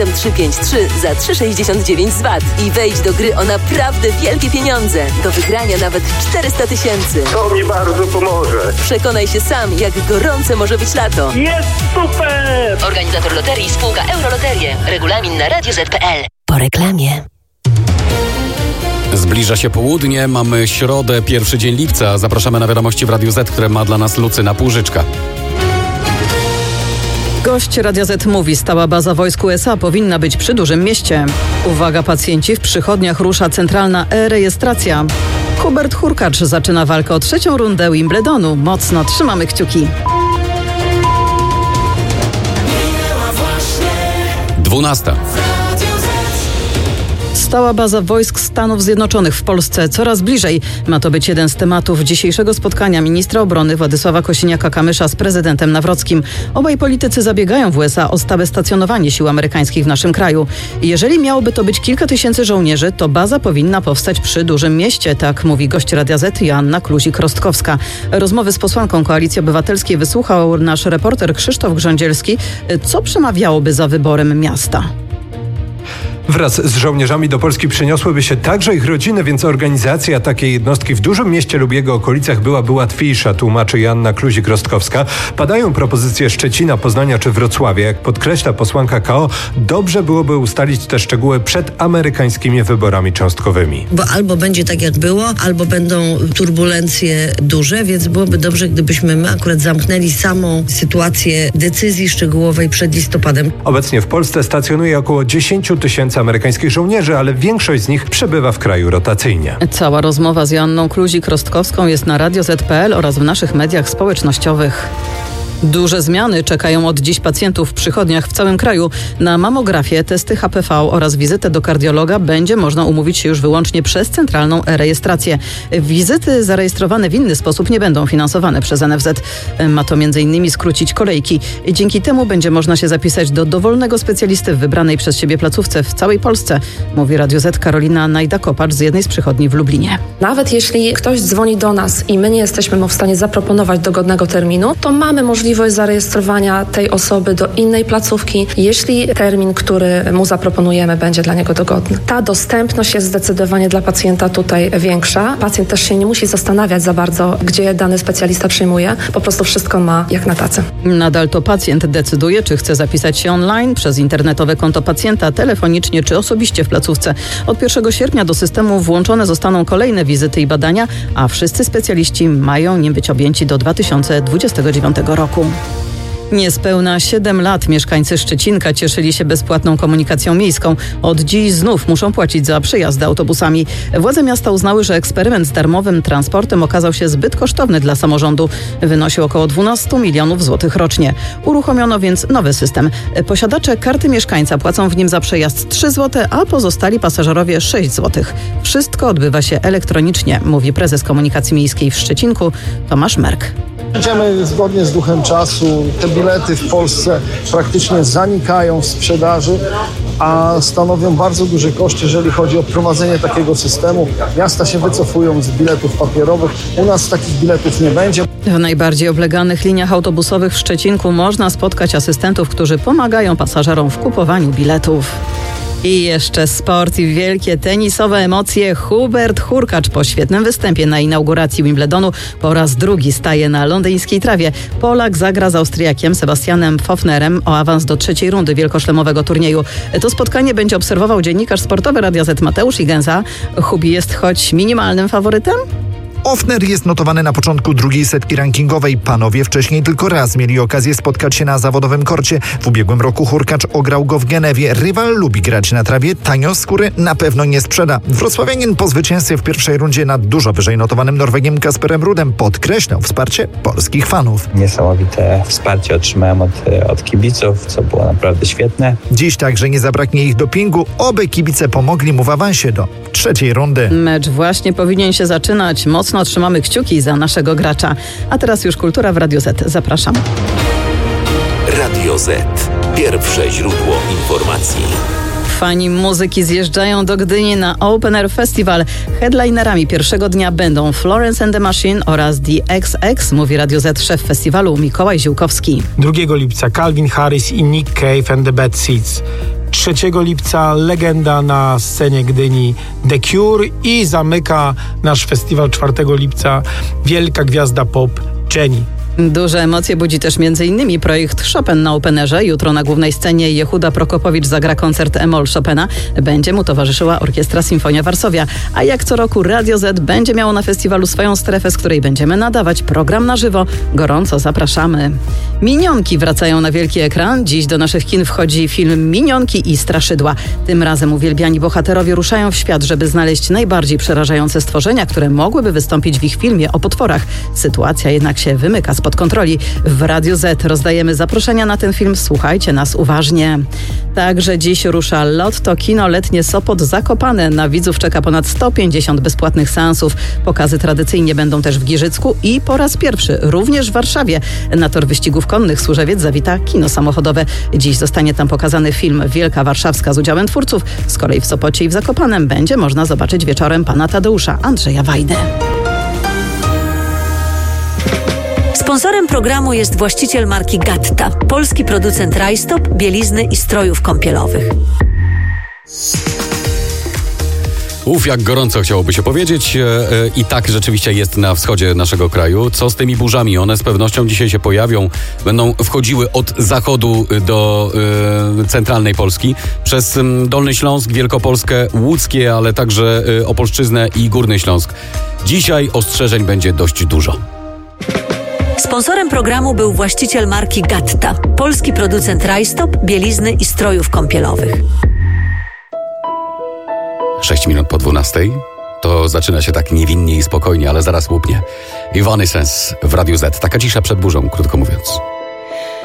7353 za 3,69 z VAT i wejdź do gry o naprawdę wielkie pieniądze. Do wygrania nawet 400 000. To mi bardzo pomoże. Przekonaj się sam, jak gorące może być lato. Jest super! Organizator loterii spółka Euroloterie. Regulamin na radioz.pl. Po reklamie. Zbliża się południe, mamy środę, pierwszy dzień lipca. Zapraszamy na wiadomości w Radiu Z, które ma dla nas Lucyna Półżyczka. Gość Radia Z mówi, stała baza wojsk USA powinna być przy dużym mieście. Uwaga pacjenci, w przychodniach rusza centralna e-rejestracja. Hubert Hurkacz zaczyna walkę o 3. rundę Wimbledonu. Mocno trzymamy kciuki. 12. Stała baza wojsk Stanów Zjednoczonych w Polsce coraz bliżej. Ma to być jeden z tematów dzisiejszego spotkania ministra obrony Władysława Kosiniaka-Kamysza z prezydentem Nawrockim. Obaj politycy zabiegają w USA o stałe stacjonowanie sił amerykańskich w naszym kraju. Jeżeli miałoby to być kilka tysięcy żołnierzy, to baza powinna powstać przy dużym mieście, tak mówi gość Radia Z Joanna Kluzik-Rostkowska. Rozmowy z posłanką Koalicji Obywatelskiej wysłuchał nasz reporter Krzysztof Grządzielski. Co przemawiałoby za wyborem miasta? Wraz z żołnierzami do Polski przyniosłyby się także ich rodziny, więc organizacja takiej jednostki w dużym mieście lub jego okolicach byłaby łatwiejsza, tłumaczy Joanna Kluzik-Rostkowska. Padają propozycje Szczecina, Poznania czy Wrocławia. Jak podkreśla posłanka KO, dobrze byłoby ustalić te szczegóły przed amerykańskimi wyborami cząstkowymi. Bo albo będzie tak jak było, albo będą turbulencje duże, więc byłoby dobrze, gdybyśmy my akurat zamknęli samą sytuację decyzji szczegółowej przed listopadem. Obecnie w Polsce stacjonuje około 10 000 amerykańskich żołnierzy, ale większość z nich przebywa w kraju rotacyjnie. Cała rozmowa z Joanną Kluzik-Rostkowską jest na radioz.pl oraz w naszych mediach społecznościowych. Duże zmiany czekają od dziś pacjentów w przychodniach w całym kraju. Na mamografię, testy HPV oraz wizytę do kardiologa będzie można umówić się już wyłącznie przez centralną e-rejestrację. Wizyty zarejestrowane w inny sposób nie będą finansowane przez NFZ. Ma to m.in. skrócić kolejki. Dzięki temu będzie można się zapisać do dowolnego specjalisty w wybranej przez siebie placówce w całej Polsce, mówi Radio Z Karolina Najda-Kopacz z jednej z przychodni w Lublinie. Nawet jeśli ktoś dzwoni do nas i my nie jesteśmy mu w stanie zaproponować dogodnego terminu, to mamy możliwość zarejestrowania tej osoby do innej placówki, jeśli termin, który mu zaproponujemy, będzie dla niego dogodny. Ta dostępność jest zdecydowanie dla pacjenta tutaj większa. Pacjent też się nie musi zastanawiać za bardzo, gdzie dany specjalista przyjmuje. Po prostu wszystko ma jak na tacy. Nadal to pacjent decyduje, czy chce zapisać się online, przez internetowe konto pacjenta, telefonicznie czy osobiście w placówce. Od 1 sierpnia do systemu włączone zostaną kolejne wizyty i badania, a wszyscy specjaliści mają nim być objęci do 2029 roku. Niespełna 7 lat mieszkańcy Szczecinka cieszyli się bezpłatną komunikacją miejską. Od dziś znów muszą płacić za przejazdy autobusami. Władze miasta uznały, że eksperyment z darmowym transportem okazał się zbyt kosztowny dla samorządu. Wynosił około 12 milionów złotych rocznie. Uruchomiono więc nowy system. Posiadacze karty mieszkańca płacą w nim za przejazd 3 zł, a pozostali pasażerowie 6 zł. Wszystko odbywa się elektronicznie, mówi prezes komunikacji miejskiej w Szczecinku Tomasz Merk. Idziemy zgodnie z duchem czasu. Te bilety w Polsce praktycznie zanikają w sprzedaży, a stanowią bardzo duży koszt, jeżeli chodzi o prowadzenie takiego systemu. Miasta się wycofują z biletów papierowych. U nas takich biletów nie będzie. W najbardziej obleganych liniach autobusowych w Szczecinku można spotkać asystentów, którzy pomagają pasażerom w kupowaniu biletów. I jeszcze sport i wielkie tenisowe emocje. Hubert Hurkacz po świetnym występie na inauguracji Wimbledonu po raz drugi staje na londyńskiej trawie. Polak zagra z Austriakiem Sebastianem Pfofnerem o awans do 3. rundy wielkoszlemowego turnieju. To spotkanie będzie obserwował dziennikarz sportowy Radia Z Mateusz Igenza. Hubi jest choć minimalnym faworytem? Pfofner jest notowany na początku drugiej setki rankingowej. Panowie wcześniej tylko raz mieli okazję spotkać się na zawodowym korcie. W ubiegłym roku Hurkacz ograł go w Genewie. Rywal lubi grać na trawie, tanio skóry na pewno nie sprzeda. Wrocławianin po zwycięstwie w pierwszej rundzie nad dużo wyżej notowanym Norwegiem Kasperem Rudem podkreślał wsparcie polskich fanów. Niesamowite wsparcie otrzymałem od kibiców, co było naprawdę świetne. Dziś także nie zabraknie ich dopingu. Oby kibice pomogli mu w awansie do 3. rundy. Mecz właśnie powinien się zaczynać. Mocno trzymamy kciuki za naszego gracza. A teraz już kultura w Radio Z. Zapraszam. Radio Z. Pierwsze źródło informacji. Fani muzyki zjeżdżają do Gdyni na Open Air Festival. Headlinerami pierwszego dnia będą Florence and the Machine oraz The XX, mówi Radio Z szef festiwalu Mikołaj Ziółkowski. 2 lipca Calvin Harris i Nick Cave and the Bad Seeds. 3 lipca legenda na scenie Gdyni The Cure i zamyka nasz festiwal 4 lipca wielka gwiazda pop Jenny. Duże emocje budzi też m.in. projekt Chopin na Openerze. Jutro na głównej scenie Jehuda Prokopowicz zagra koncert E-moll Chopina. Będzie mu towarzyszyła Orkiestra Sinfonia Warszawia. A jak co roku Radio Z będzie miało na festiwalu swoją strefę, z której będziemy nadawać program na żywo. Gorąco zapraszamy. Minionki wracają na wielki ekran. Dziś do naszych kin wchodzi film Minionki i Straszydła. Tym razem uwielbiani bohaterowie ruszają w świat, żeby znaleźć najbardziej przerażające stworzenia, które mogłyby wystąpić w ich filmie o potworach. Sytuacja jednak się wymyka spod kontroli. W Radiu Z rozdajemy zaproszenia na ten film. Słuchajcie nas uważnie. Także dziś rusza Lotto Kino Letnie Sopot Zakopane. Na widzów czeka ponad 150 bezpłatnych seansów. Pokazy tradycyjnie będą też w Giżycku i po raz pierwszy również w Warszawie. Na tor wyścigów konnych Służewiec zawita kino samochodowe. Dziś zostanie tam pokazany film Wielka Warszawska z udziałem twórców. Z kolei w Sopocie i w Zakopanem będzie można zobaczyć wieczorem pana Tadeusza Andrzeja Wajdę. Sponsorem programu jest właściciel marki Gatta, polski producent rajstop, bielizny i strojów kąpielowych. Jak gorąco chciałoby się powiedzieć. I tak rzeczywiście jest na wschodzie naszego kraju. Co z tymi burzami? One z pewnością dzisiaj się pojawią. Będą wchodziły od zachodu do centralnej Polski. Przez Dolny Śląsk, Wielkopolskę, Łódzkie, ale także Opolszczyznę i Górny Śląsk. Dzisiaj ostrzeżeń będzie dość dużo. Sponsorem programu był właściciel marki Gatta, polski producent rajstop, bielizny i strojów kąpielowych. 6 minut po 12. To zaczyna się tak niewinnie i spokojnie, ale zaraz łupnie. Evanescence w Radiu Z. Taka cisza przed burzą, krótko mówiąc.